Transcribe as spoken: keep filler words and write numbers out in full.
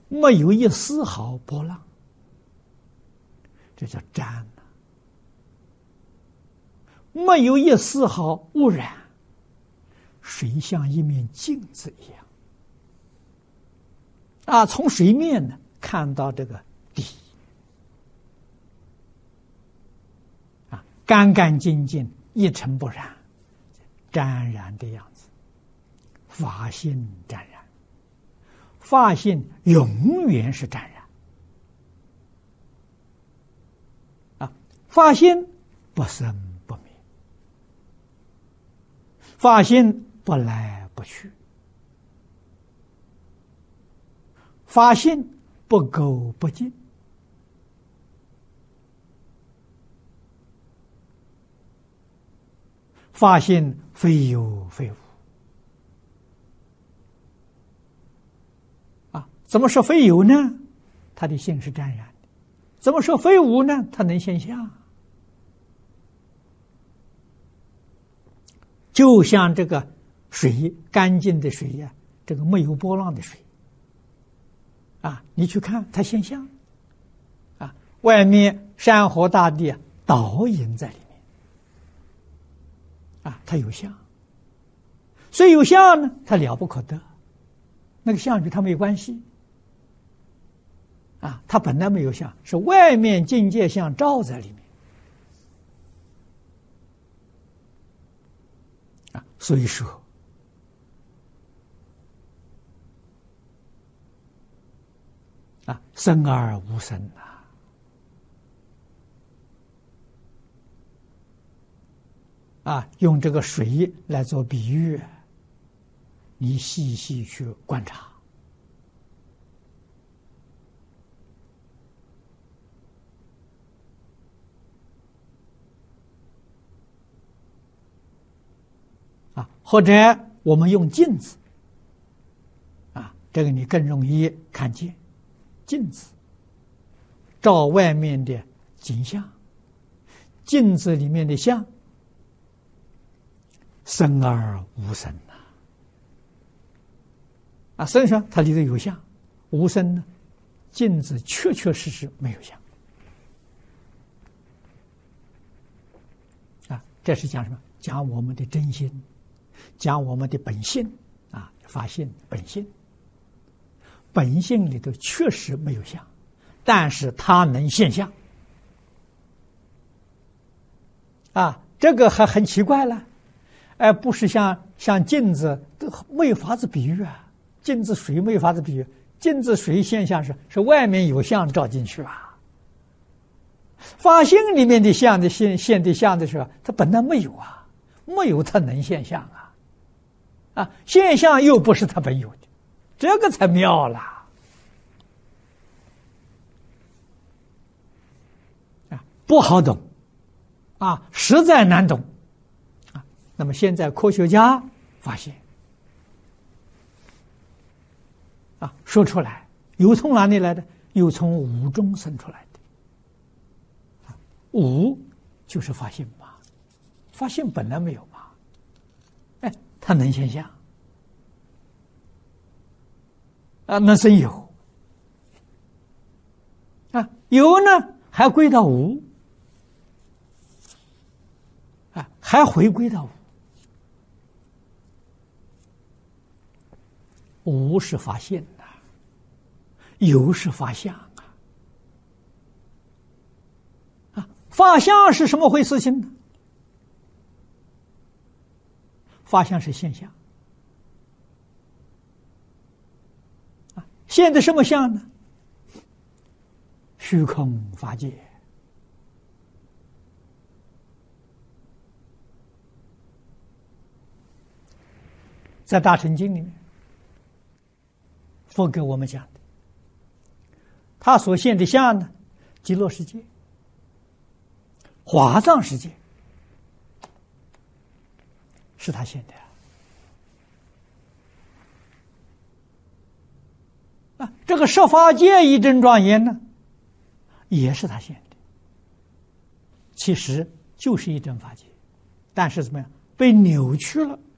没有一丝毫波浪，这叫沾呐、没有一丝毫污染，水像一面镜子一样啊！从水面呢看到这个底啊，干干净净，一尘不染，沾染的样子，法性沾染，法性永远是沾染啊！法性不生不灭，法性不来不去，法性不垢不净，法性非有非无啊！怎么说非有呢？它的性是沾染的。怎么说非无呢？它能现象。就像这个水，干净的水呀、啊，这个没有波浪的水啊，你去看它现象啊，外面山河大地啊倒影在里面啊，它有相，所以有相呢，它了不可得，那个相与它没有关系啊，它本来没有相，是外面境界相照在里面啊，所以说啊，生而无生啊，啊，用这个水来做比喻，你细细去观察。啊，或者我们用镜子，啊，这个你更容易看见。镜子照外面的景象，镜子里面的相，生而无生呐。啊，所以说它里头有相，无生呢，镜子确确实实没有相。啊，这是讲什么？讲我们的真心，讲我们的本性啊，发现本性。本性里头确实没有相，但是它能现象啊，这个还很奇怪了，哎，不是像像镜子都没有法子比喻啊，镜子水没有法子比喻，镜子水现象是是外面有相照进去啊，法性里面的相的现现的相的时候，它本来没有啊，没有它能现象啊，啊，现象又不是它本有的。这个才妙了啊，不好懂啊，实在难懂啊。那么现在科学家发现啊，说出来又从哪里来的？又从无中生出来的。无就是发现嘛，发现本来没有嘛，哎，它能现象。啊，那是有啊，有呢还归到无啊，还回归到无。无是发现的，有是发相啊。啊，发相是什么回事情呢？发相是现象。现的什么相呢？虚空法界。在大乘经里面，佛给我们讲的，他所现的相呢，极乐世界、华藏世界，是他现的。啊，这个十法界一真庄严呢，也是他现的，其实就是一真法界，但是怎么样被扭曲了，